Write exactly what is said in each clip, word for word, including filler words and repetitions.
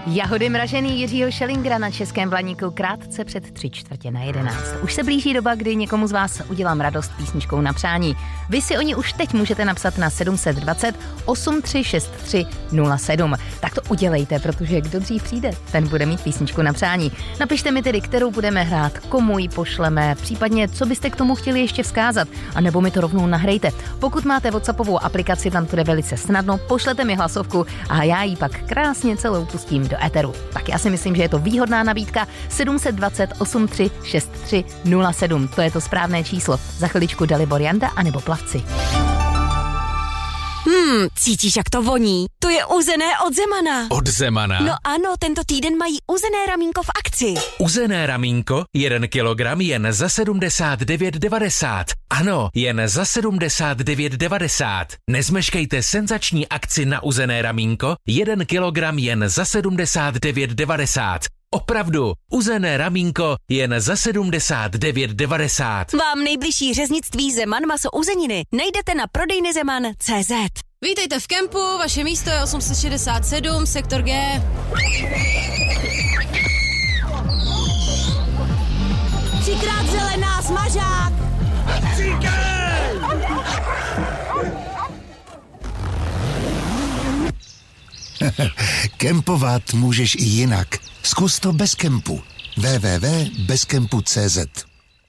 Jahody mražený Jiřího Schellingra na Českém Blaníku krátce před tři čtvrtě na jedenáct. Už se blíží doba, kdy někomu z vás udělám radost písničkou na přání. Vy si o ní už teď můžete napsat na sedm set dvacet osm tři šest tři nula sedm. Tak to udělejte, protože kdo dřív přijde, ten bude mít písničku na přání. Napište mi tedy, kterou budeme hrát, komu ji pošleme, případně co byste k tomu chtěli ještě vzkázat, a nebo mi to rovnou nahrejte. Pokud máte WhatsAppovou aplikaci, tam to jde velice snadno, pošlete mi hlasovku a já ji pak krásně celou pustím do éteru. Tak já si myslím, že je to výhodná nabídka. Sedm set dvacet osm tři šest tři nula sedm, to je to správné číslo. Za chviličku Dalibor Janda anebo Plavci. Hmm, cítíš, jak to voní? To je uzené od Zemana. Od Zemana? No ano, tento týden mají uzené ramínko v akci. Uzené ramínko, jeden kilogram jen za sedmdesát devět devadesát. Ano, jen za sedmdesát devět devadesát. Nezmeškejte senzační akci na uzené ramínko, jeden kilogram jen za sedmdesát devět devadesát. Opravdu, uzené ramínko jen za sedmdesát devět devadesát. Vám nejbližší řeznictví Zeman maso uzeniny najdete na prodejny zeman tečka cé zet. Vítejte v kempu, vaše místo je osm set šedesát sedm, sektor G. Třikrát zelená, smažák! Kempovat můžeš i jinak. Zkus to bez kempu. w w w tečka bez kempu tečka cé zet.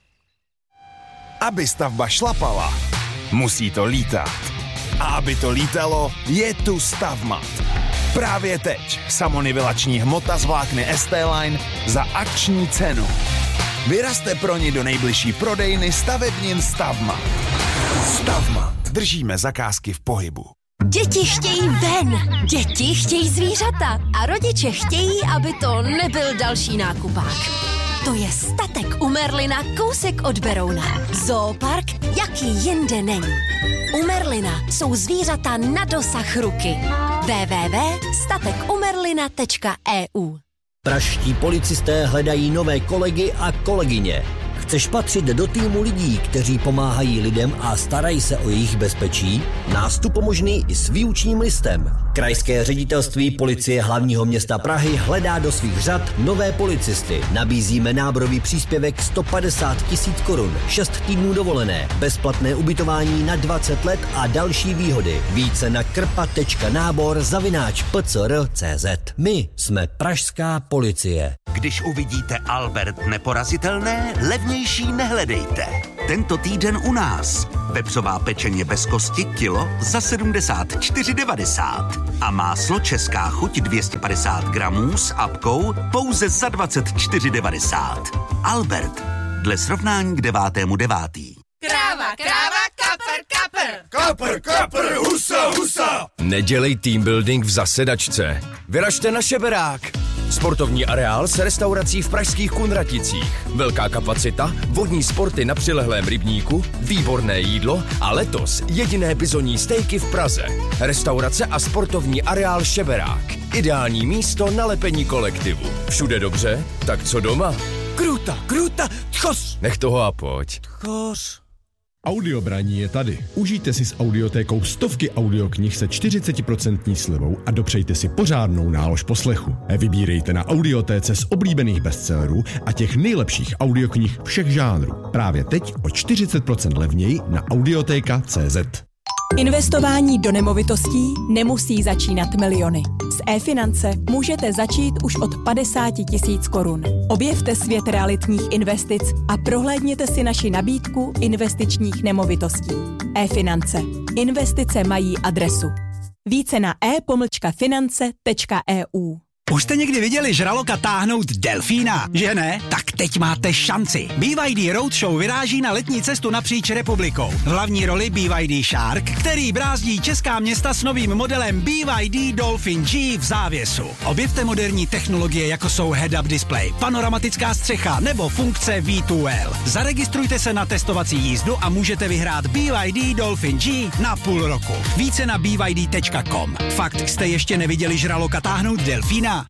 Aby stavba šlapala, musí to lítat. A aby to lítalo, je tu Stavmat. Právě teď samonivelační hmota z vlákny es té-Line za akční cenu. Vyrazte pro ní do nejbližší prodejny stavebnin Stavmat. Stavmat. Držíme zakázky v pohybu. Děti chtějí ven, děti chtějí zvířata a rodiče chtějí, aby to nebyl další nákupák. To je Statek u Merlina, kousek od Berouna. Zoopark, jaký jinde není. U Merlina jsou zvířata na dosah ruky. w w w tečka statek u merlina tečka e u. Pražští policisté hledají nové kolegy a kolegyně. Chceš patřit do týmu lidí, kteří pomáhají lidem a starají se o jejich bezpečí? Nástup možný i s výučním listem. Krajské ředitelství policie hlavního města Prahy hledá do svých řad nové policisty. Nabízíme náborový příspěvek sto padesát tisíc korun, šest týdnů dovolené, bezplatné ubytování na dvacet let a další výhody. Více na krpa tečka nábor zavináč p c r tečka cé zet. My jsme pražská policie. Když uvidíte Albert neporazitelné, levnější nehledejte. Tento týden u nás. Vepřová pečeně bez kosti kilo za sedmdesát čtyři devadesát. A máslo Česká chuť dvě stě padesát gramů s apkou pouze za dvacet čtyři devadesát. Albert. Dle srovnání k devátému devátý. Kráva, kráva, kapr, kapr. Kapr, kapr, husa, husa. Nedělej team building v zasedačce. Vyražte na Šeberák. Sportovní areál s restaurací v pražských Kunraticích. Velká kapacita, vodní sporty na přilehlém rybníku, výborné jídlo a letos jediné bizonní stejky v Praze. Restaurace a sportovní areál Šeberák. Ideální místo na lepení kolektivu. Všude dobře, tak co doma? Kruta, kruta, tchos. Nech toho a pojď. Tchos. Audiobraní je tady. Užijte si s audiotékou stovky audioknih se čtyřicet procent slevou a dopřejte si pořádnou nálož poslechu. Vybírejte na audiotéce z oblíbených bestsellerů a těch nejlepších audioknih všech žánrů. Právě teď o čtyřicet procent levněji na audiotéka tečka cé zet. Investování do nemovitostí nemusí začínat miliony. S e-finance můžete začít už od padesát tisíc korun. Objevte svět realitních investic a prohlédněte si naši nabídku investičních nemovitostí. E-finance. Investice mají adresu. Více na e finance tečka e u. Už jste někdy viděli žraloka táhnout delfína, že ne? Tak teď máte šanci. B Y D Roadshow vyráží na letní cestu napříč republikou. V hlavní roli B Y D Shark, který brázdí česká města s novým modelem B Y D Dolphin G v závěsu. Objevte moderní technologie, jako jsou head-up display, panoramatická střecha nebo funkce V dva L. Zaregistrujte se na testovací jízdu a můžete vyhrát B Y D Dolphin G na půl roku. Více na b y d tečka com. Fakt jste ještě neviděli žraloka táhnout delfína?